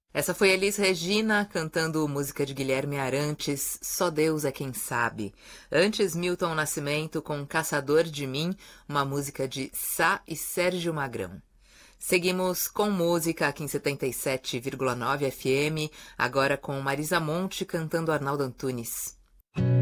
Essa foi Elis Regina cantando música de Guilherme Arantes, Só Deus é Quem Sabe. Antes, Milton Nascimento com Caçador de Mim, uma música de Sá e Sérgio Magrão. Seguimos com música aqui em 77,9 FM, agora com Marisa Monte cantando Arnaldo Antunes.